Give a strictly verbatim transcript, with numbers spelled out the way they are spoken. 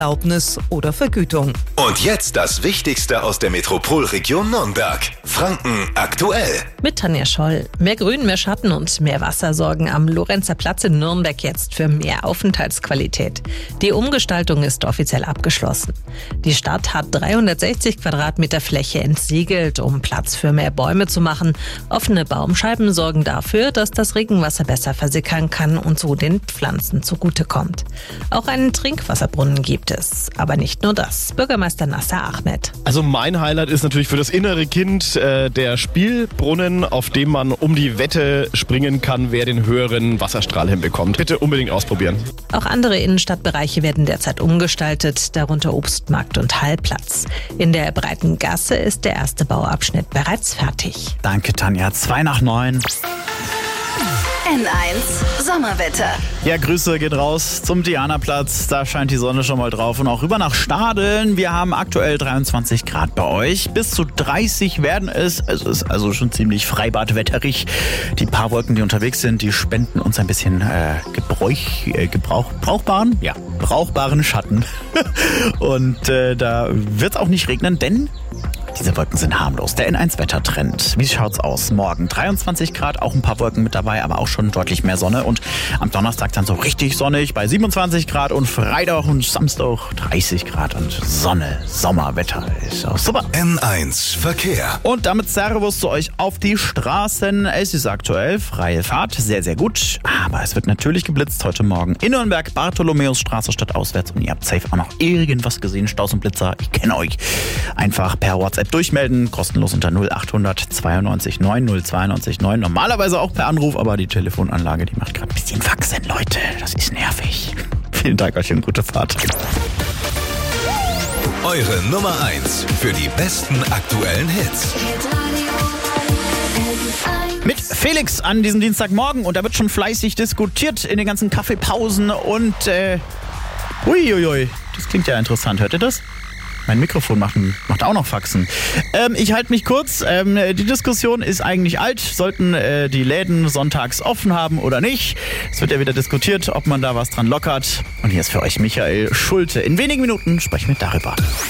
Erlaubnis oder Vergütung. Und jetzt das Wichtigste aus der Metropolregion Nürnberg. Franken aktuell. Mit Tanja Scholl. Mehr Grün, mehr Schatten und mehr Wasser sorgen am Lorenzer Platz in Nürnberg jetzt für mehr Aufenthaltsqualität. Die Umgestaltung ist offiziell abgeschlossen. Die Stadt hat dreihundertsechzig Quadratmeter Fläche entsiegelt, um Platz für mehr Bäume zu machen. Offene Baumscheiben sorgen dafür, dass das Regenwasser besser versickern kann und so den Pflanzen zugutekommt. Auch einen Trinkwasserbrunnen gibt es. Aber nicht nur das. Bürgermeister Nasser Ahmed. Also mein Highlight ist natürlich für das innere Kind äh, der Spielbrunnen, auf dem man um die Wette springen kann, wer den höheren Wasserstrahl hinbekommt. Bitte unbedingt ausprobieren. Auch andere Innenstadtbereiche werden derzeit umgestaltet, darunter Obstmarkt und Hallplatz. In der Breiten Gasse ist der erste Bauabschnitt bereits fertig. Danke, Tanja. Zwei nach neun. N eins Sommerwetter. Ja, Grüße geht raus zum Dianaplatz. Da scheint die Sonne schon mal drauf. Und auch rüber nach Stadeln. Wir haben aktuell dreiundzwanzig Grad bei euch. Bis zu dreißig werden es. Es ist also schon ziemlich freibadwetterig. Die paar Wolken, die unterwegs sind, die spenden uns ein bisschen äh, Gebräuch, äh, Gebrauch, brauchbaren, ja, brauchbaren Schatten. Und äh, da wird es auch nicht regnen, denn diese Wolken sind harmlos. Der N eins Wettertrend. Wie schaut's aus? Morgen dreiundzwanzig Grad, auch ein paar Wolken mit dabei, aber auch schon deutlich mehr Sonne. Und am Donnerstag dann so richtig sonnig bei siebenundzwanzig Grad und Freitag und Samstag dreißig Grad und Sonne. Sommerwetter ist auch super. N eins Verkehr. Und damit Servus zu euch auf die Straßen. Es ist aktuell freie Fahrt, sehr, sehr gut. Aber es wird natürlich geblitzt heute Morgen in Nürnberg, Bartholomäusstraße stadtauswärts. Und ihr habt safe auch noch irgendwas gesehen, Staus und Blitzer. Ich kenne euch. Einfach per WhatsApp durchmelden, kostenlos unter null achthundert zweiundneunzig neun null zweiundneunzig neun. Normalerweise auch per Anruf, aber die Telefonanlage, die macht gerade ein bisschen Faxen, Leute. Das ist nervig. Vielen Dank euch und gute Fahrt. Eure Nummer eins für die besten aktuellen Hits. Mit Felix an diesem Dienstagmorgen und da wird schon fleißig diskutiert in den ganzen Kaffeepausen und äh, uiuiui, das klingt ja interessant. Hört ihr das? Mein Mikrofon macht, macht auch noch Faxen. Ähm, ich halte mich kurz. Ähm, die Diskussion ist eigentlich alt. Sollten äh, die Läden sonntags offen haben oder nicht? Es wird ja wieder diskutiert, ob man da was dran lockert. Und hier ist für euch Michael Schulte. In wenigen Minuten sprechen wir darüber.